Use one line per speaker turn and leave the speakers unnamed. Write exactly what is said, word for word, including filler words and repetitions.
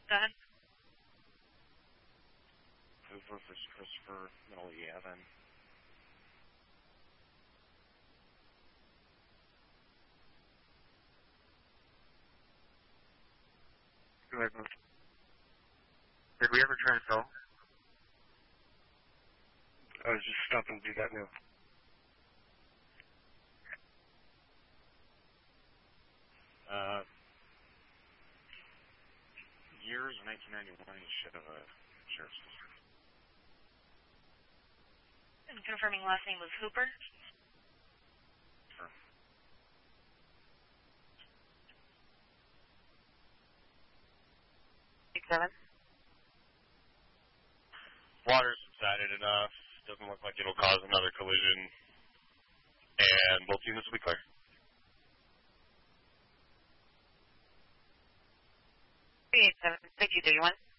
Go ahead.
Hoover for Christopher, middle of Yavin.
Did we ever try to sell?
I was just stopping to do that now.
Uh, years of nineteen ninety-one, you should have a sheriff's district.
And confirming last name was Hooper?
Sure.
Six seven.
Water's subsided enough. Doesn't look like it'll cause another collision. And both units will be clear.
three eight seven, six two three one.